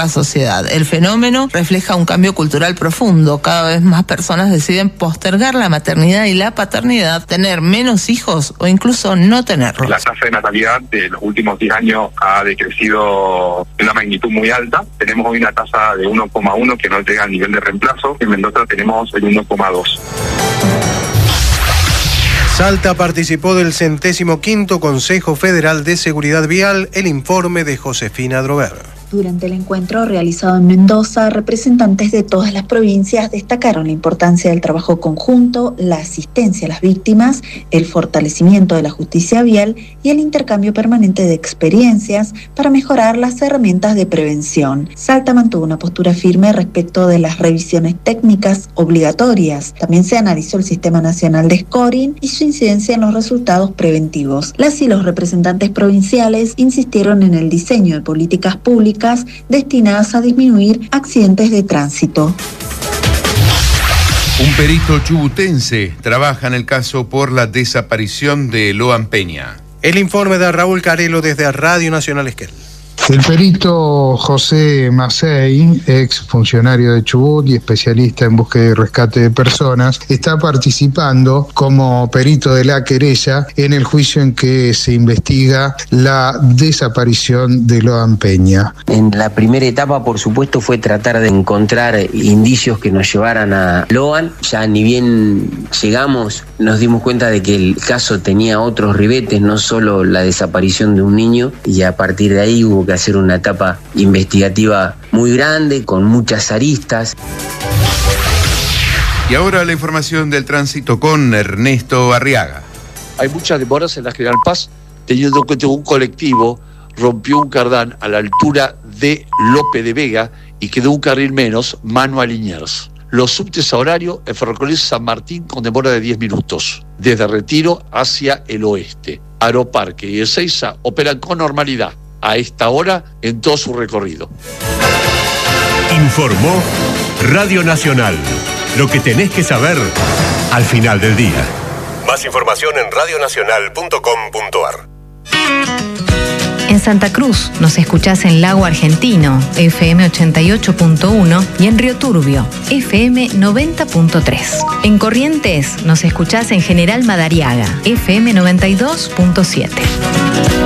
la sociedad. El fenómeno refleja un cambio cultural profundo. Cada vez más personas deciden postergar la maternidad y la paternidad, tener menos hijos o incluso no tenerlos. La tasa de natalidad de los últimos 10 años ha decrecido de una magnitud muy alta. Tenemos hoy una tasa de 1,1 que no llega al nivel de reemplazo. En Mendoza tenemos el 1,2. Salta participó del 105º Consejo Federal de Seguridad Vial. El informe de Josefina Drover. Durante el encuentro realizado en Mendoza, representantes de todas las provincias destacaron la importancia del trabajo conjunto, la asistencia a las víctimas, el fortalecimiento de la justicia vial y el intercambio permanente de experiencias para mejorar las herramientas de prevención. Salta mantuvo una postura firme respecto de las revisiones técnicas obligatorias. También se analizó el Sistema Nacional de Scoring y su incidencia en los resultados preventivos. Las y los representantes provinciales insistieron en el diseño de políticas públicas destinadas a disminuir accidentes de tránsito. Un perito chubutense trabaja en el caso por la desaparición de Loan Peña. El informe de Raúl Carelo desde Radio Nacional Esquel. El perito José Macei, ex funcionario de Chubut y especialista en búsqueda y rescate de personas, está participando como perito de la querella en el juicio en que se investiga la desaparición de Loan Peña. En la primera etapa, por supuesto, fue tratar de encontrar indicios que nos llevaran a Loan. Ya ni bien llegamos, nos dimos cuenta de que el caso tenía otros ribetes, no solo la desaparición de un niño, y a partir de ahí hubo que hacer una etapa investigativa muy grande, con muchas aristas. Y ahora la información del tránsito con Ernesto Arriaga. Hay muchas demoras en la General Paz, teniendo en cuenta que un colectivo rompió un cardán a la altura de Lope de Vega y quedó un carril menos, mano a Liniers. Los subtes a horario en Ferrocarril San Martín con demora de 10 minutos, desde Retiro hacia el oeste. Aeroparque y Ezeiza operan con normalidad a esta hora en todo su recorrido. Informó Radio Nacional. Lo que tenés que saber al final del día. Más información en radionacional.com.ar. En Santa Cruz nos escuchás en Lago Argentino, FM 88.1 y en Río Turbio, FM 90.3. En Corrientes nos escuchás en General Madariaga, FM 92.7.